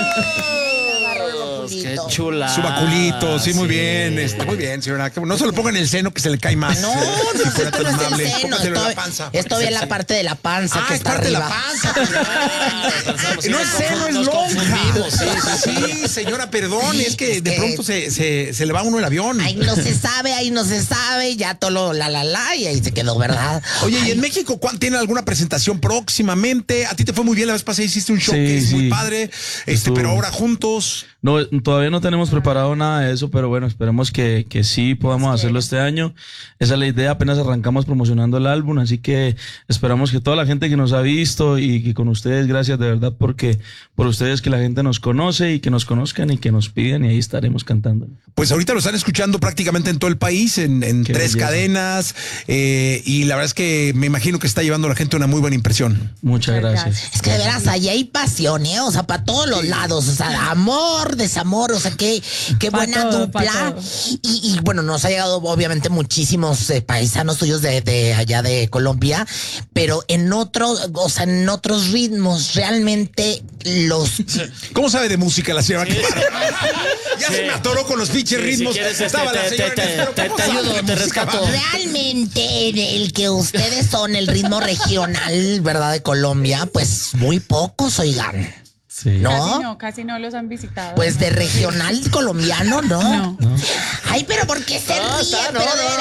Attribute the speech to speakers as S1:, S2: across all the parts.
S1: Qué chula.
S2: Su baculito, sí, muy bien. Muy bien, señora. No se lo ponga en el seno, que se le cae más.
S3: No,
S2: Si
S3: no,
S2: fuera
S3: esto
S2: tan
S3: no es
S2: amable.
S3: el seno.
S2: Póngaselo en la panza.
S3: Esto es la parte de la panza que
S2: es
S3: está
S2: parte de
S3: arriba.
S2: la panza. No es seno, es lonja. Sí, señora, perdón. Es que de pronto se le va a uno el avión.
S3: Ahí no se sabe. Ya todo lo y ahí se quedó, ¿verdad?
S2: Oye, ¿y en México tienen alguna presentación próximamente? A ti te fue muy bien la vez pasada, hiciste un show que es muy padre, pero ahora juntos.
S4: No, todavía no tenemos preparado nada de eso, pero bueno, esperemos que sí podamos hacerlo este año. Esa es la idea, apenas arrancamos promocionando el álbum, así que esperamos que toda la gente que nos ha visto y que con ustedes, gracias de verdad, porque por ustedes que la gente nos conoce y que nos conozcan y que nos piden, y ahí estaremos cantando.
S2: Pues ahorita lo están escuchando prácticamente en todo el país, en 3 cadenas, y la verdad es que me imagino que está llevando a la gente una muy buena impresión.
S4: Muchas gracias.
S3: Es que de veras, ahí hay pasión, ¿eh? O sea, para todos los lados, o sea, amor, desamor, o sea, qué buena dupla. Y bueno, nos ha llegado obviamente muchísimos paisanos tuyos de allá de Colombia, pero en otros ritmos, realmente
S2: ¿Cómo sabe de música la señora? Ya se me atoró con los pinches ritmos.
S1: Si quieres,
S2: Estaba la señora
S1: te ayudo, te rescato.
S3: Realmente el que ustedes son el ritmo regional, ¿verdad? De Colombia, pues muy pocos, oigan.
S4: Sí.
S3: ¿No?
S5: Casi no los han visitado.
S3: Pues de regional colombiano, ¿no? Ay, pero ¿por qué se ríen?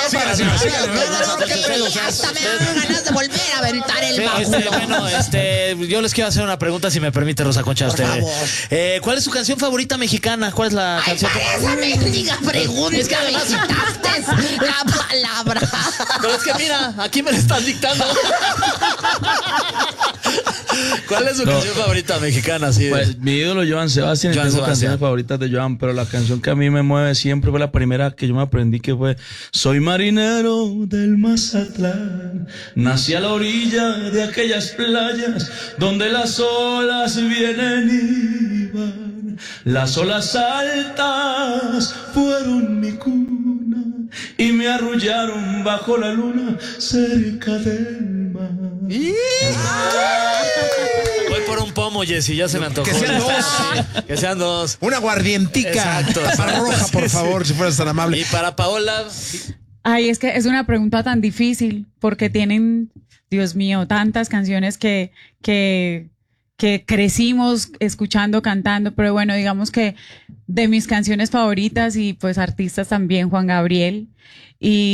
S3: Hasta me dan ganas de volver a aventar el baúl.
S1: Yo les quiero hacer una pregunta, si me permite, Rosa Concha.
S3: Por favor.
S1: ¿Cuál es su canción favorita mexicana? ¿Cuál es la canción?
S3: Para esa mendiga pregunta
S1: Es que además
S3: me quitaste la palabra.
S1: Pero es que mira, aquí me la están dictando. ¿Cuál es su canción favorita mexicana? Sí.
S4: Pues mi ídolo Joan Sebastián, y tengo canciones favoritas de Joan, pero la canción que a mí me mueve siempre fue la primera que yo me aprendí, que fue: soy marinero del Mazatlán, nací a la orilla de aquellas playas donde las olas vienen y van, las olas altas fueron mi cuna y me arrullaron bajo la luna cerca del mar.
S1: Voy por un pomo, Jessy, ya se me antojó.
S2: Que sean dos.
S1: Que sean dos.
S2: Una aguardientica.
S1: Exacto.
S2: Para roja, por favor, si fueras tan amable.
S1: Y para Paola.
S5: Ay, es que es una pregunta tan difícil porque tienen, Dios mío, tantas canciones que crecimos escuchando, cantando, pero bueno, digamos que de mis canciones favoritas y pues artistas también, Juan Gabriel. Y